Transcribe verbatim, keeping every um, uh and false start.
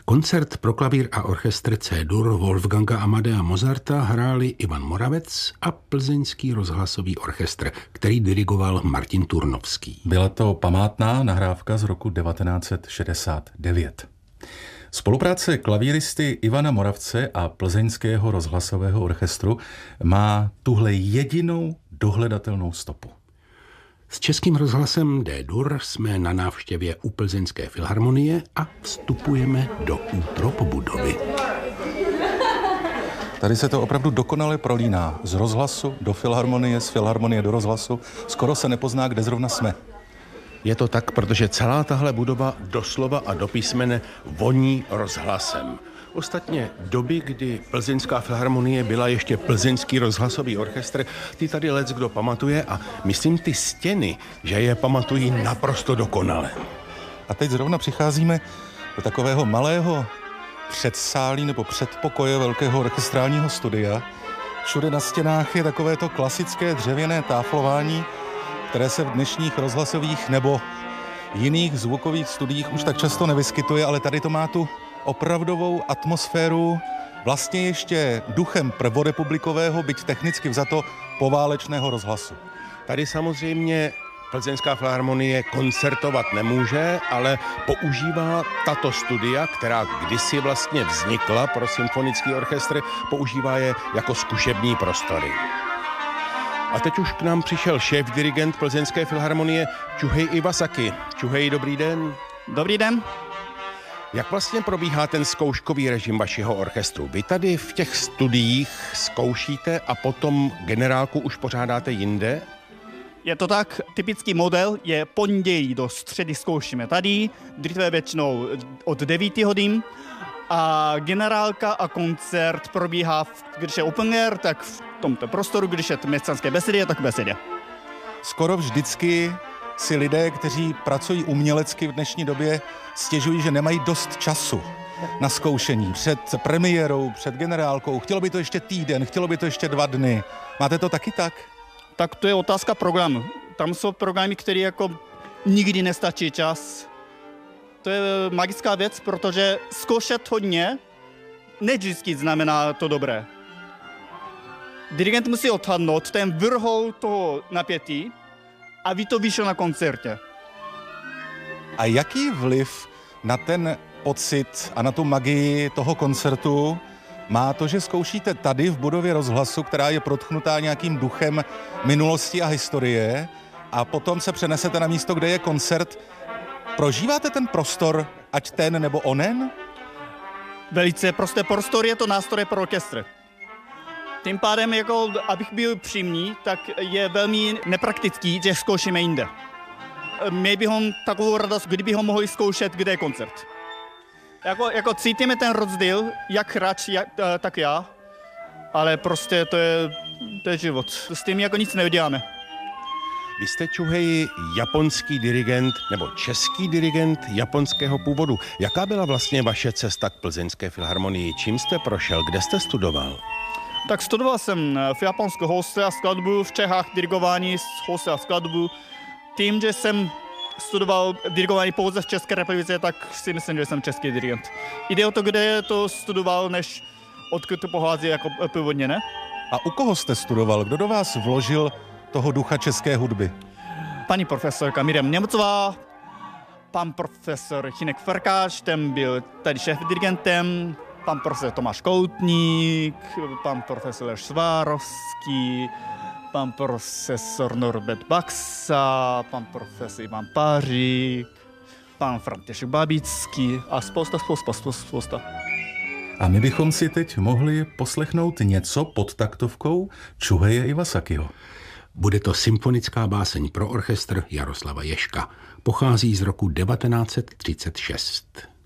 Koncert pro klavír a orchestr C-dur Wolfganga Amadea Mozarta hráli Ivan Moravec a Plzeňský rozhlasový orchestr, který dirigoval Martin Turnovský. Byla to památná nahrávka z roku devatenáct set šedesát devět. Spolupráce klavíristy Ivana Moravce a Plzeňského rozhlasového orchestru má tuhle jedinou dohledatelnou stopu. S Českým rozhlasem D-dur jsme na návštěvě u Plzeňské filharmonie a vstupujeme do útrop budovy. Tady se to opravdu dokonale prolíná. Z rozhlasu do filharmonie, z filharmonie do rozhlasu. Skoro se nepozná, kde zrovna jsme. Je to tak, protože celá tahle budova doslova a do písmene voní rozhlasem. Ostatně doby, kdy Plzeňská filharmonie byla ještě Plzeňský rozhlasový orchestr, ty tady lec kdo pamatuje a myslím ty stěny, že je pamatují naprosto dokonale. A teď zrovna přicházíme do takového malého předsálí nebo předpokoje velkého orchestrálního studia. Všude na stěnách je takovéto klasické dřevěné táflování, které se v dnešních rozhlasových nebo jiných zvukových studiích už tak často nevyskytuje, ale tady to má tu opravdovou atmosféru vlastně ještě duchem prvorepublikového, byť technicky vzato poválečného rozhlasu. Tady samozřejmě Plzeňská filharmonie koncertovat nemůže, ale používá tato studia, která kdysi vlastně vznikla pro symfonický orchestr, používá je jako zkušební prostory. A teď už k nám přišel šéf-dirigent Plzeňské filharmonie Chuhei Iwasaki. Chuhei, dobrý den. Dobrý den. Jak vlastně probíhá ten zkouškový režim vašeho orchestru? Vy tady v těch studiích zkoušíte a potom generálku už pořádáte jinde? Je to tak, typický model je pondělí do středy zkoušíme tady, dříve většinou od devět hodin a generálka a koncert probíhá, když je open air, tak v tomto prostoru, když je městské besedy, tak besedě. Skoro vždycky si lidé, kteří pracují umělecky v dnešní době, stěžují, že nemají dost času na zkoušení. Před premiérou, před generálkou. Chtělo by to ještě týden, chtělo by to ještě dva dny. Máte to taky tak? Tak to je otázka programu. Tam jsou programy, které jako nikdy nestačí čas. To je magická věc, protože zkoušet hodně nevždycky znamená to dobré. Dirigent musí odhadnout ten vrchol toho napětí, aby to vyšlo na koncertě. A jaký vliv na ten pocit a na tu magii toho koncertu má to, že zkoušíte tady v budově rozhlasu, která je protchnutá nějakým duchem minulosti a historie, a potom se přenesete na místo, kde je koncert? Prožíváte ten prostor, ať ten nebo onen? Velice prostě prostor je to nástroj pro orchestr. Tím pádem, jako, abych byl přímý, tak je velmi nepraktický, že zkoušíme jinde. Měli bychom takovou radost, kdybychom mohli zkoušet, kde je koncert. Jako, jako cítíme ten rozdíl, jak hráč, jak, tak já, ale prostě to je, to je život. S tím jako nic neuděláme. Vy jste, Chuhei, japonský dirigent nebo český dirigent japonského původu. Jaká byla vlastně vaše cesta k Plzeňské filharmonii? Čím jste prošel? Kde jste studoval? Tak studoval jsem v Japonsku housle a skladbu, v Čechách dirigování housle a skladbu. Tím, že jsem studoval dirigování pouze v České republice, tak si myslím, že jsem český dirigent. Jde o to, kde to studoval, než odkud to pochází jako původně, ne? A u koho jste studoval? Kdo do vás vložil toho ducha české hudby? Paní profesorka Miriam Němcová, pan profesor Hinek Farkáš, ten byl tady šéf-dirigentem, pan profesor Tomáš Koutník, pan profesor Švárovský, pan profesor Norbert Baxa, pan profesor Ivan Pářík, pan František Babický a spousta, spousta, spousta, spousta. A my bychom si teď mohli poslechnout něco pod taktovkou Chuheie Iwasakiho. Bude to symfonická báseň pro orchestr Jaroslava Ježka. Pochází z roku devatenáct set třicet šest.